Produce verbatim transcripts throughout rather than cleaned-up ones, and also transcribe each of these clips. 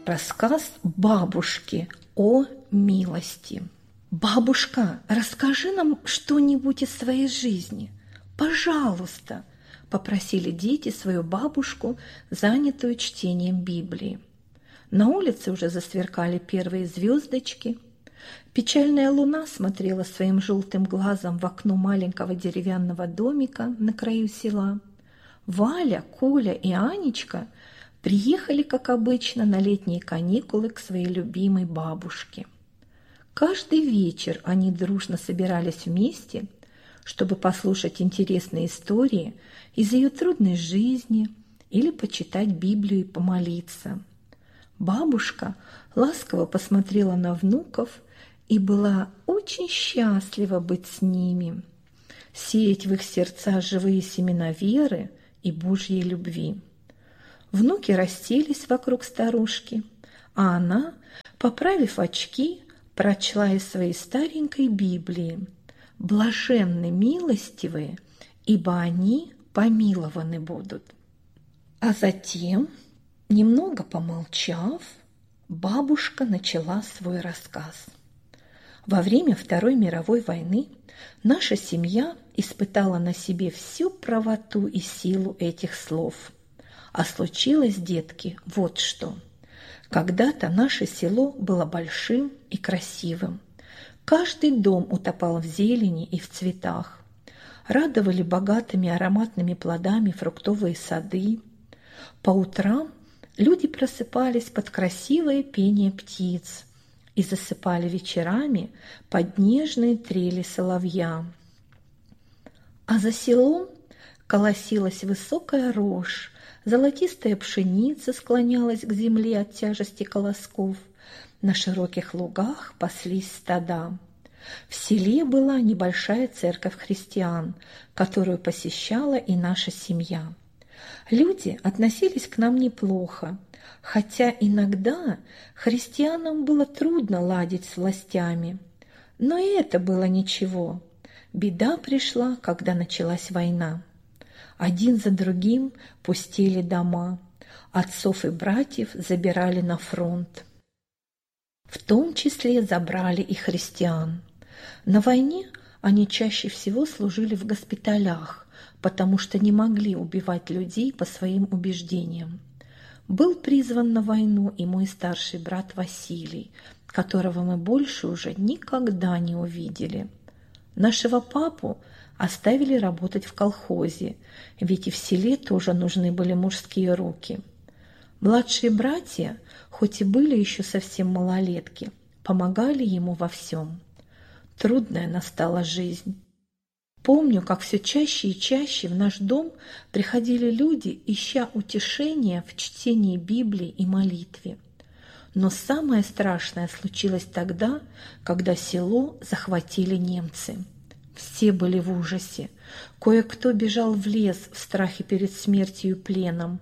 рассказ бабушки о милости. «Бабушка, расскажи нам что-нибудь из своей жизни, пожалуйста», – попросили дети свою бабушку, занятую чтением Библии. На улице уже засверкали первые звездочки. Печальная луна смотрела своим желтым глазом в окно маленького деревянного домика на краю села. Валя, Коля и Анечка приехали, как обычно, на летние каникулы к своей любимой бабушке. Каждый вечер они дружно собирались вместе, чтобы послушать интересные истории из ее трудной жизни или почитать Библию и помолиться. Бабушка ласково посмотрела на внуков и была очень счастлива быть с ними, сеять в их сердцах живые семена веры и Божьей любви. Внуки расселись вокруг старушки, а она, поправив очки, прочла из своей старенькой Библии: «Блаженны милостивые, ибо они помилованы будут». А затем, немного помолчав, бабушка начала свой рассказ. Во время Второй мировой войны наша семья испытала на себе всю правоту и силу этих слов. А случилось, детки, вот что. Когда-то наше село было большим и красивым. Каждый дом утопал в зелени и в цветах. Радовали богатыми ароматными плодами фруктовые сады. По утрам люди просыпались под красивое пение птиц и засыпали вечерами под нежные трели соловья. А за селом колосилась высокая рожь, золотистая пшеница склонялась к земле от тяжести колосков, на широких лугах паслись стада. В селе была небольшая церковь христиан, которую посещала и наша семья. Люди относились к нам неплохо, хотя иногда христианам было трудно ладить с властями. Но и это было ничего. Беда пришла, когда началась война. Один за другим пустели дома, отцов и братьев забирали на фронт. В том числе забрали и христиан. На войне они чаще всего служили в госпиталях, потому что не могли убивать людей по своим убеждениям. Был призван на войну и мой старший брат Василий, которого мы больше уже никогда не увидели. Нашего папу оставили работать в колхозе, ведь и в селе тоже нужны были мужские руки. Младшие братья, хоть и были еще совсем малолетки, помогали ему во всем. Трудная настала жизнь. Помню, как все чаще и чаще в наш дом приходили люди, ища утешения в чтении Библии и молитве. Но самое страшное случилось тогда, когда село захватили немцы. Все были в ужасе. Кое-кто бежал в лес в страхе перед смертью и пленом.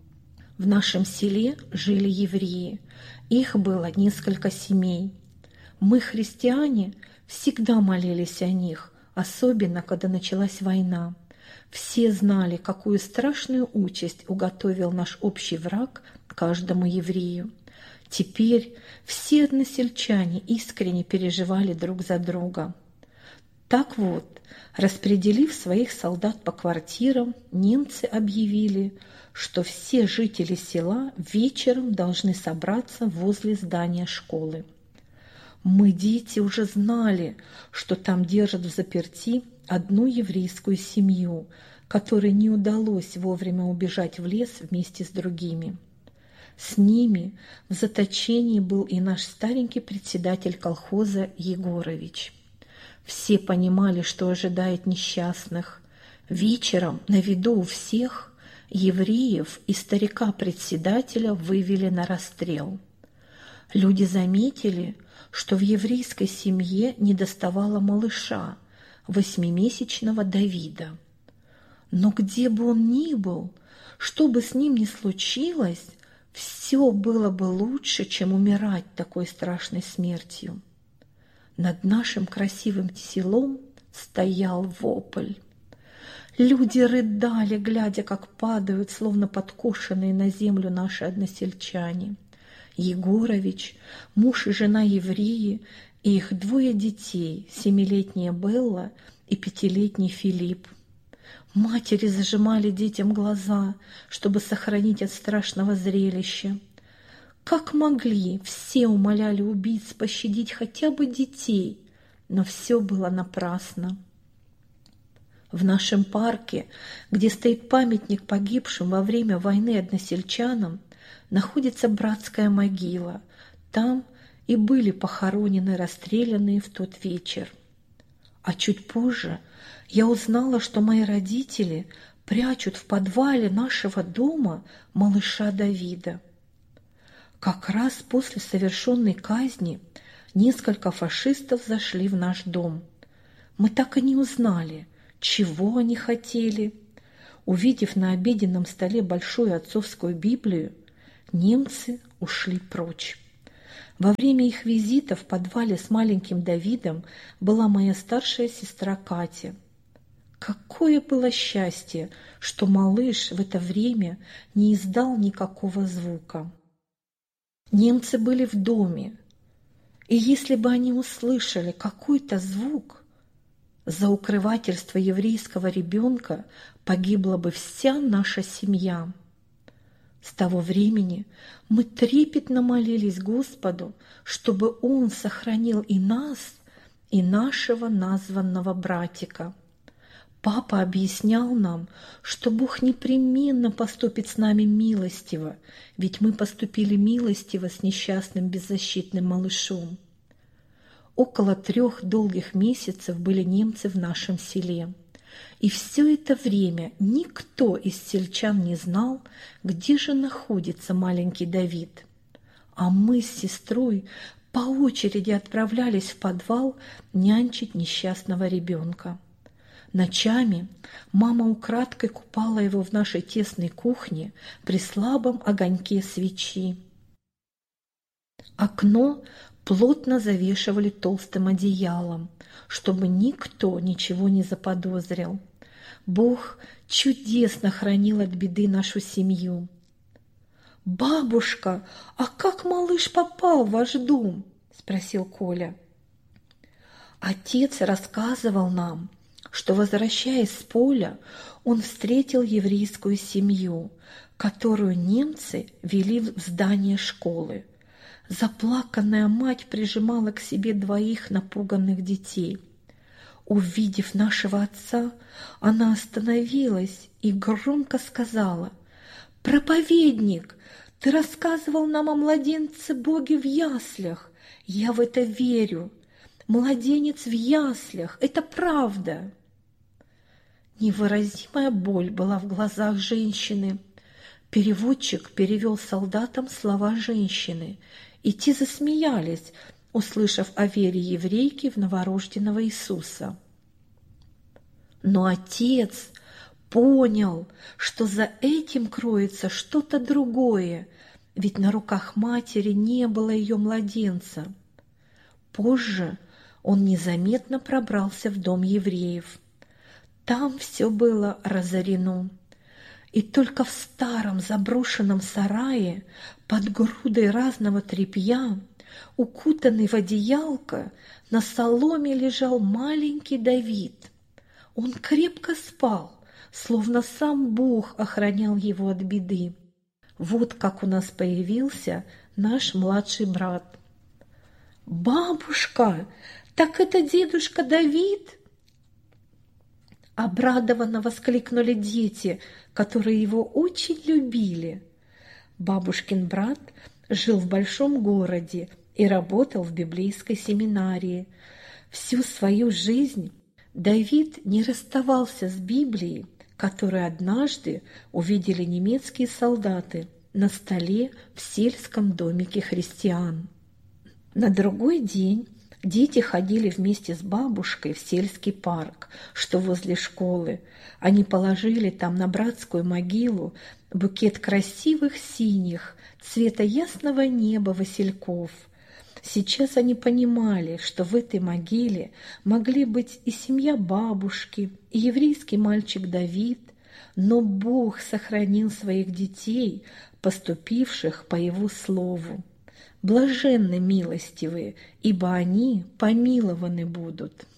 В нашем селе жили евреи. Их было несколько семей. Мы, христиане, всегда молились о них, особенно когда началась война. Все знали, какую страшную участь уготовил наш общий враг каждому еврею. Теперь все односельчане искренне переживали друг за друга. Так вот, распределив своих солдат по квартирам, немцы объявили, что все жители села вечером должны собраться возле здания школы. Мы, дети, уже знали, что там держат взаперти одну еврейскую семью, которой не удалось вовремя убежать в лес вместе с другими. С ними в заточении был и наш старенький председатель колхоза Егорович. Все понимали, что ожидает несчастных. Вечером на виду у всех евреев и старика-председателя вывели на расстрел. Люди заметили, что в еврейской семье недоставало малыша, восьмимесячного Давида. Но где бы он ни был, что бы с ним ни случилось, все было бы лучше, чем умирать такой страшной смертью. Над нашим красивым селом стоял вопль. Люди рыдали, глядя, как падают, словно подкошенные на землю наши односельчане. Егорович, муж и жена евреи, и их двое детей, семилетняя Белла и пятилетний Филипп. Матери зажимали детям глаза, чтобы сохранить от страшного зрелища. Как могли, все умоляли убийц пощадить хотя бы детей, но все было напрасно. В нашем парке, где стоит памятник погибшим во время войны односельчанам, находится братская могила. Там и были похоронены расстрелянные в тот вечер. А чуть позже я узнала, что мои родители прячут в подвале нашего дома малыша Давида. Как раз после совершенной казни несколько фашистов зашли в наш дом. Мы так и не узнали, чего они хотели. Увидев на обеденном столе большую отцовскую Библию, немцы ушли прочь. Во время их визита в подвале с маленьким Давидом была моя старшая сестра Катя. Какое было счастье, что малыш в это время не издал никакого звука. Немцы были в доме, и если бы они услышали какой-то звук, за укрывательство еврейского ребенка погибла бы вся наша семья. С того времени мы трепетно молились Господу, чтобы Он сохранил и нас, и нашего названного братика. Папа объяснял нам, что Бог непременно поступит с нами милостиво, ведь мы поступили милостиво с несчастным беззащитным малышом. Около трех долгих месяцев были немцы в нашем селе. И все это время никто из сельчан не знал, где же находится маленький Давид. А мы с сестрой по очереди отправлялись в подвал нянчить несчастного ребенка. Ночами мама украдкой купала его в нашей тесной кухне при слабом огоньке свечи. Окно плотно завешивали толстым одеялом, чтобы никто ничего не заподозрил. Бог чудесно хранил от беды нашу семью. «Бабушка, а как малыш попал в ваш дом?» – спросил Коля. Отец рассказывал нам, что, возвращаясь с поля, он встретил еврейскую семью, которую немцы вели в здание школы. Заплаканная мать прижимала к себе двоих напуганных детей. Увидев нашего отца, она остановилась и громко сказала: «Проповедник, ты рассказывал нам о младенце Боге в яслях. Я в это верю. Младенец в яслях – это правда». Невыразимая боль была в глазах женщины. Переводчик перевел солдатам слова женщины, и те засмеялись, услышав о вере еврейки в новорожденного Иисуса. Но отец понял, что за этим кроется что-то другое, ведь на руках матери не было ее младенца. Позже он незаметно пробрался в дом евреев. Там все было разорено. И только в старом заброшенном сарае под грудой разного тряпья, укутанный в одеялко, на соломе лежал маленький Давид. Он крепко спал, словно сам Бог охранял его от беды. Вот как у нас появился наш младший брат. «Бабушка, так это дедушка Давид?» Обрадованно воскликнули дети, которые его очень любили. Бабушкин брат жил в большом городе и работал в библейской семинарии. Всю свою жизнь Давид не расставался с Библией, которую однажды увидели немецкие солдаты на столе в сельском домике христиан. На другой день дети ходили вместе с бабушкой в сельский парк, что возле школы. Они положили там на братскую могилу букет красивых синих, цвета ясного неба васильков. Сейчас они понимали, что в этой могиле могли быть и семья бабушки, и еврейский мальчик Давид, но Бог сохранил своих детей, поступивших по Его слову. Блаженны милостивые, ибо они помилованы будут.